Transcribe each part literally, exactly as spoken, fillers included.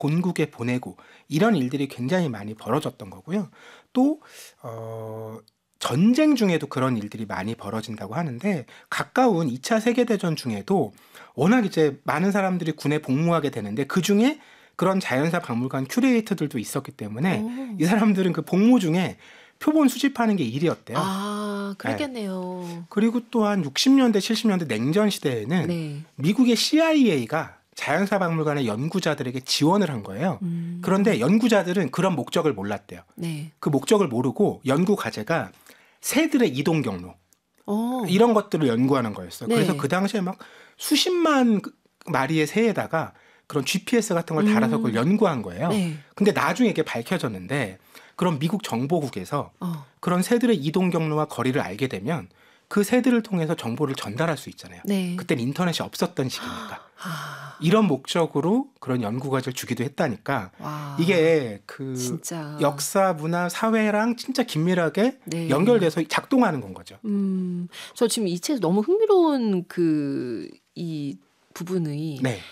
본국에 보내고 이런 일들이 굉장히 많이 벌어졌던 거고요. 또 어, 전쟁 중에도 그런 일들이 많이 벌어진다고 하는데 가까운 이 차 세계대전 중에도 워낙 이제 많은 사람들이 군에 복무하게 되는데 그중에 그런 자연사 박물관 큐레이터들도 있었기 때문에 오. 이 사람들은 그 복무 중에 표본 수집하는 게 일이었대요. 아, 그랬겠네요. 네. 그리고 또한 육십 년대, 칠십 년대 냉전 시대에는 네. 미국의 씨아이에이가 자연사 박물관의 연구자들에게 지원을 한 거예요. 음. 그런데 연구자들은 그런 목적을 몰랐대요. 네. 그 목적을 모르고 연구 과제가 새들의 이동 경로 어. 이런 것들을 연구하는 거였어요. 네. 그래서 그 당시에 막 수십만 마리의 새에다가 그런 지피에스 같은 걸 달아서 그걸 음. 연구한 거예요. 네. 근데 나중에 이게 밝혀졌는데 그런 미국 정보국에서 어. 그런 새들의 이동 경로와 거리를 알게 되면 그 새들을 통해서 정보를 전달할 수 있잖아요. 네. 그때는 인터넷이 없었던 시기니까. 아. 이런 목적으로 그런 연구 과제를 주기도 했다니까 와. 이게 그 진짜. 역사, 문화, 사회랑 진짜 긴밀하게 네. 연결돼서 작동하는 건 거죠. 음. 저 지금 이 책에서 너무 흥미로운 그 이 부분의 네.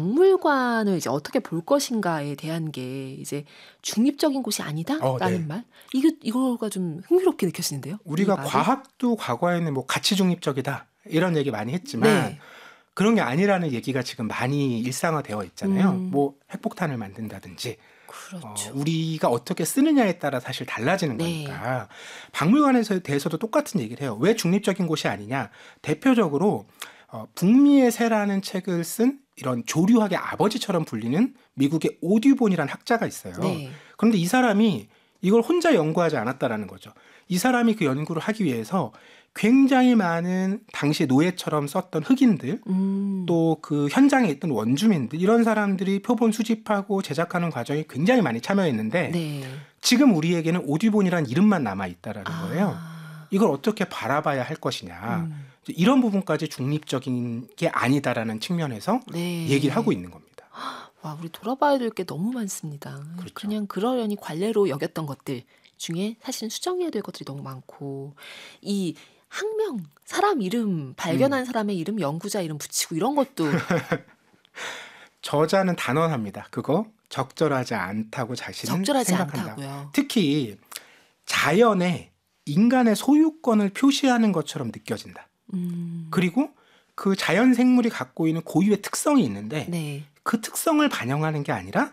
박물관을 이제 어떻게 볼 것인가에 대한 게 이제 중립적인 곳이 아니다라는 어, 네. 말. 이거 이거가 좀 흥미롭게 느껴지는데요. 우리가 이 말이? 과학도 과거에는 뭐 가치 중립적이다 이런 얘기 많이 했지만 네. 그런 게 아니라는 얘기가 지금 많이 일상화되어 있잖아요. 음. 뭐 핵폭탄을 만든다든지 그렇죠. 어, 우리가 어떻게 쓰느냐에 따라 사실 달라지는 네. 거니까 박물관에 대해서도 똑같은 얘기를 해요. 왜 중립적인 곳이 아니냐. 대표적으로 어, 북미의 새라는 책을 쓴 이런 조류학의 아버지처럼 불리는 미국의 오듀본이라는 학자가 있어요. 네. 그런데 이 사람이 이걸 혼자 연구하지 않았다라는 거죠. 이 사람이 그 연구를 하기 위해서 굉장히 많은 당시 노예처럼 썼던 흑인들 음. 또 그 현장에 있던 원주민들 이런 사람들이 표본 수집하고 제작하는 과정에 굉장히 많이 참여했는데 네. 지금 우리에게는 오듀본이라는 이름만 남아 있다라는 거예요. 아. 이걸 어떻게 바라봐야 할 것이냐. 음. 이런 부분까지 중립적인 게 아니다라는 측면에서 네. 얘기를 하고 있는 겁니다. 와, 우리 돌아봐야 될 게 너무 많습니다. 그렇죠. 그냥 그러려니 관례로 여겼던 것들 중에 사실은 수정해야 될 것들이 너무 많고 이 학명, 사람 이름, 발견한 음. 사람의 이름, 연구자 이름 붙이고 이런 것도 저자는 단언합니다. 그거 적절하지 않다고 자신은 적절하지 생각한다. 않다고요. 특히 자연에 인간의 소유권을 표시하는 것처럼 느껴진다. 음. 그리고 그 자연 생물이 갖고 있는 고유의 특성이 있는데 네. 그 특성을 반영하는 게 아니라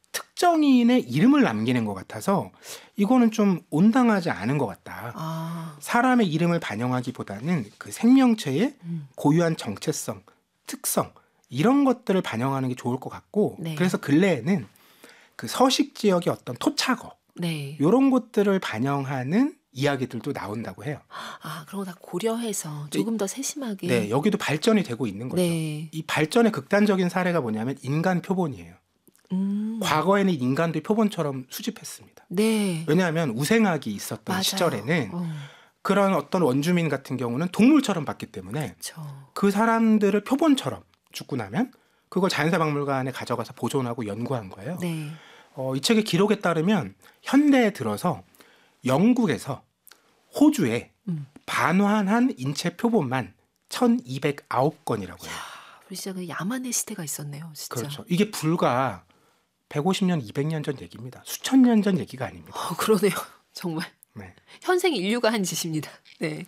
특정인의 이름을 남기는 것 같아서 이거는 좀 온당하지 않은 것 같다. 아. 사람의 이름을 반영하기보다는 그 생명체의 음. 고유한 정체성, 특성 이런 것들을 반영하는 게 좋을 것 같고 네. 그래서 근래에는 그 서식 지역의 어떤 토착어 네. 이런 것들을 반영하는 이야기들도 나온다고 해요. 아, 그런 거 다 고려해서 조금 더 세심하게. 네, 여기도 발전이 되고 있는 거죠. 네. 이 발전의 극단적인 사례가 뭐냐면 인간 표본이에요. 음. 과거에는 인간도 표본처럼 수집했습니다. 네. 왜냐하면 우생학이 있었던 맞아요. 시절에는 어. 그런 어떤 원주민 같은 경우는 동물처럼 봤기 때문에 그렇죠. 그 사람들을 표본처럼 죽고 나면 그걸 자연사 박물관에 가져가서 보존하고 연구한 거예요. 네. 어, 이 책의 기록에 따르면 현대에 들어서 영국에서 호주에 음. 반환한 인체 표본만 천이백구 건이라고 해요. 우리 진짜 그 야만의 시대가 있었네요. 진짜. 그렇죠. 이게 불과 백오십 년, 이백 년 전 얘기입니다. 수천 년 전 얘기가 아닙니다. 어, 그러네요. 정말. 네. 현생 인류가 한 짓입니다. 네.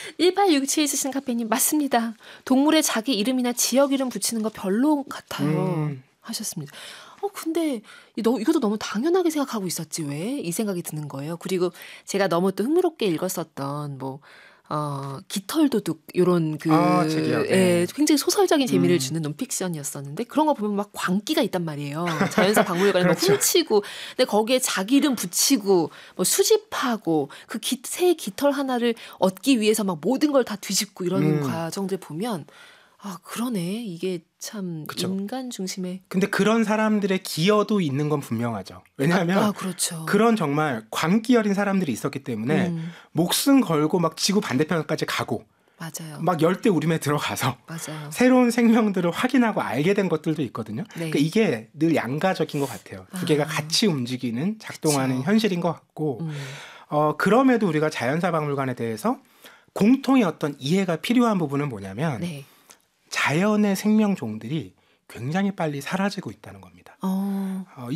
일팔육칠 쓰신 카페님 맞습니다. 동물에 자기 이름이나 지역 이름 붙이는 거 별로 같아요. 음. 하셨습니다. 어 근데 이 너, 이것도 너무 당연하게 생각하고 있었지 왜? 이 생각이 드는 거예요. 그리고 제가 너무 또 흥미롭게 읽었었던 뭐 어, 깃털도둑 이런 그 아, 책이요? 네. 예, 굉장히 소설적인 재미를 음. 주는 논픽션이었었는데 그런 거 보면 막 광기가 있단 말이에요. 자연사 박물관에 그렇죠. 막 훔치고 근데 거기에 자기 이름 붙이고 뭐 수집하고 그 새 깃털 하나를 얻기 위해서 막 모든 걸 다 뒤집고 이런 음. 과정들 보면 아 그러네 이게 참 그쵸. 인간 중심의 근데 그런 사람들의 기여도 있는 건 분명하죠. 왜냐하면 아, 아 그렇죠. 그런 정말 광기 어린 사람들이 있었기 때문에 음, 목숨 걸고 막 지구 반대편까지 가고 맞아요. 막 열대 우림에 들어가서 맞아요. 새로운 생명들을 확인하고 알게 된 것들도 있거든요. 네. 그러니까 이게 늘 양가적인 것 같아요. 두 개가 아. 같이 움직이는 작동하는 그쵸. 현실인 것 같고 음, 어, 그럼에도 우리가 자연사 박물관에 대해서 공통의 어떤 이해가 필요한 부분은 뭐냐면 네. 자연의 생명종들이 굉장히 빨리 사라지고 있다는 겁니다. 어. 어,